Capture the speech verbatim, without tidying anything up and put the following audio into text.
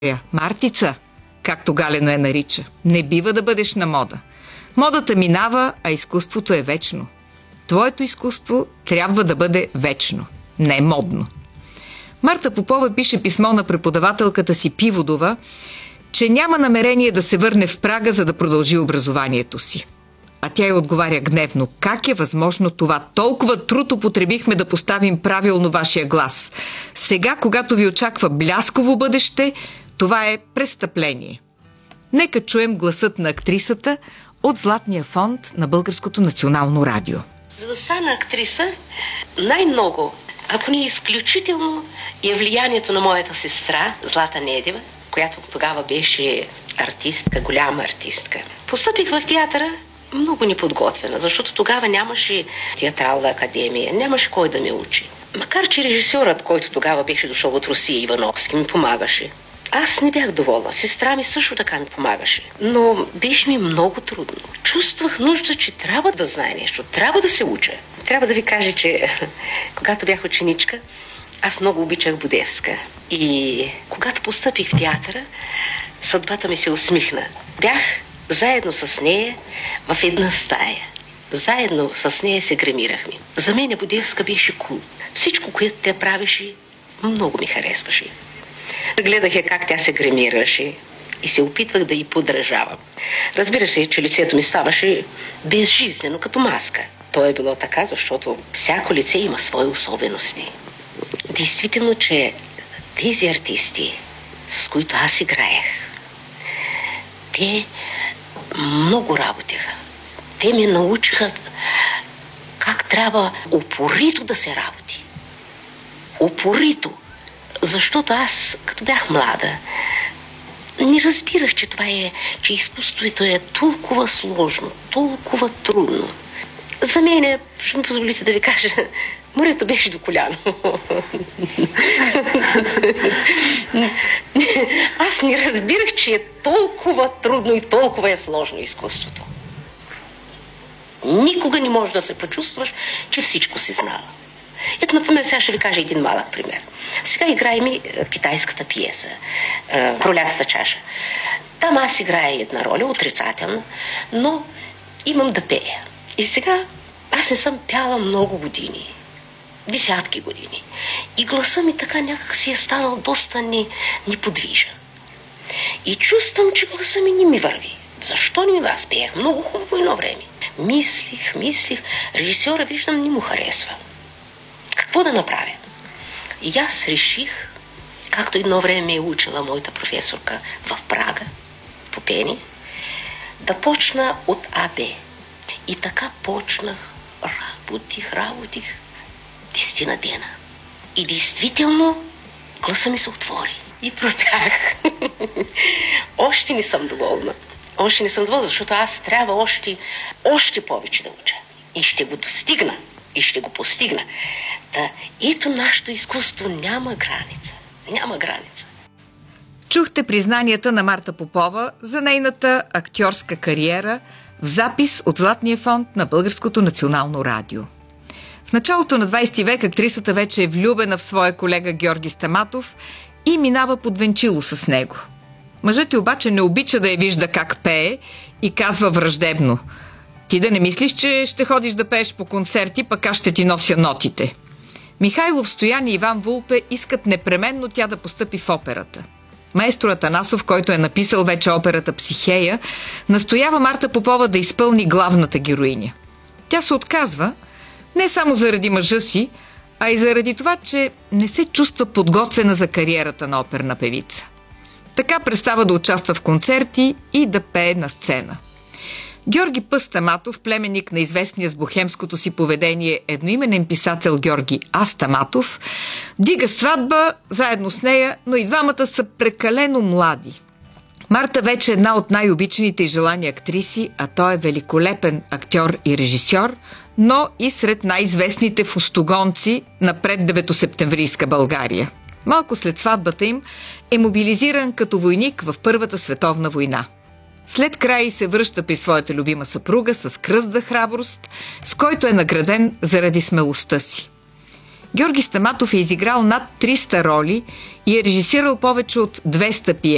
Мартица, както Галено я нарича, не бива да бъдеш на мода. Модата минава, а изкуството е вечно. Твоето изкуство трябва да бъде вечно, не модно. Марта Попова пише писмо на преподавателката си Пиводова, че няма намерение да се върне в Прага, за да продължи образованието си. А тя й отговаря гневно: как е възможно това? Толкова труд употребихме да поставим правилно вашия глас. Сега, когато ви очаква блясково бъдеще, това е престъпление. Нека чуем гласът на актрисата от Златния фонд на Българското национално радио. За да стана актриса, най-много, ако не изключително, е влиянието на моята сестра Злата Недева, която тогава беше артистка, голяма артистка. Постъпих в театъра много неподготвена, защото тогава нямаше театрална академия, нямаше кой да ме учи. Макар че режисьорът, който тогава беше дошъл от Русия, Ивановски, ми помагаше. Аз не бях доволна. Сестра ми също така ми помагаше. Но беше ми много трудно. Чувствах нужда, че трябва да знае нещо. Трябва да се уча. Трябва да ви кажа, че когато бях ученичка, аз много обичах Будевска. И когато постъпих в театъра, съдбата ми се усмихна. Бях заедно с нея в една стая. Заедно с нея се гримирахме. За мен Будевска беше кул. Всичко, което тя правеше, много ми харесваше. Гледах я как тя се гримираше и се опитвах да й подражавам. Разбира се, че лицето ми ставаше безжизнено, като маска. То е било така, защото всяко лице има свои особености. Действително, че тези артисти, с които аз играех, те много работеха. Те ме научиха как трябва упорито да се работи. Упорито. Защото аз, като бях млада, не разбирах, че това е, че изкуството е толкова сложно, толкова трудно. За мен, ще ми позволите да ви кажа, морето беше до коляно. Аз не разбирах, че е толкова трудно и толкова е сложно изкуството. Никога не можеш да се почувстваш, че всичко си знала. Ето, например, сега ще ви кажа един малък пример. Сега играем и китайската пиеса "Пролятата чаша". Там аз играя една роля, отрицателна, но имам да пея. И сега аз не съм пяла много години. Десятки години. И гласа ми така някак си е станал доста неподвижен. И чувствам, че гласа ми не ми върви. Защо не ми? Аз пеях много хубаво едно време. Мислих, мислих. Режисьора, виждам, не му харесва. Какво да направя? И аз реших, както едно време ме е учила моята професорка в Прага, по пение, да почна от А Б. И така почнах, работих, работих десетина дена. И действително гласа ми се отвори. И пропях. Още не съм доволна. Още не съм доволна, защото аз трябва още, още повече да уча. И ще го достигна. И ще го постигна. Та, ето нашето изкуство няма граница. Няма граница. Чухте признанията на Марта Попова за нейната актьорска кариера в запис от Златния фонд на Българското национално радио. В началото на двайсети век актрисата вече е влюбена в своя колега Георги Стаматов и минава под венчило с него. Мъжът й обаче не обича да я вижда как пее и казва враждебно: ти да не мислиш, че ще ходиш да пееш по концерти, пък аз ще ти нося нотите. Михайлов, Стоян и Иван Вулпе искат непременно тя да постъпи в операта. Маестро Атанасов, който е написал вече операта "Психея", настоява Марта Попова да изпълни главната героиня. Тя се отказва не само заради мъжа си, а и заради това, че не се чувства подготвена за кариерата на оперна певица. Така престава да участва в концерти и да пее на сцена. Георги П. Стаматов, племенник на известния с бохемското си поведение едноименен писател Георги А. Стаматов, дига сватба заедно с нея, но и двамата са прекалено млади. Марта вече е една от най-обичаните и желани актриси, а той е великолепен актьор и режисьор, но и сред най-известните фустогонци на преддеветосептемврийска България. Малко след сватбата им е мобилизиран като войник в Първата световна война. След края се връща при своята любима съпруга с кръст за храброст, с който е награден заради смелостта си. Георги Стаматов е изиграл над триста роли и е режисирал повече от двеста пиеси.